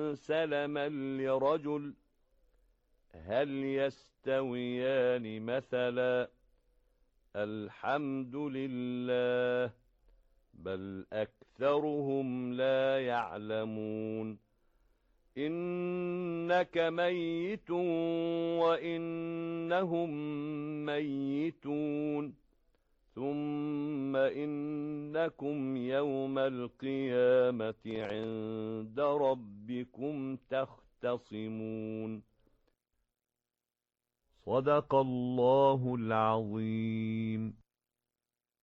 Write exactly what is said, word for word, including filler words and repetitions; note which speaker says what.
Speaker 1: سلما لرجل هل يستويان مثلا الحمد لله بل أكثرهم لا يعلمون إنك ميت وإنهم ميتون ثم إنكم يوم القيامة عند ربكم تختصمون صدق الله العظيم.